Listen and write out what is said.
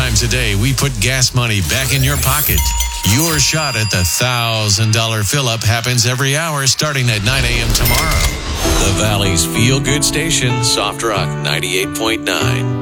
times a day, we put gas money back in your pocket. Your shot at the $1,000 fill-up happens every hour starting at 9 a.m. tomorrow. The Valley's feel-good station, Soft Rock 98.9.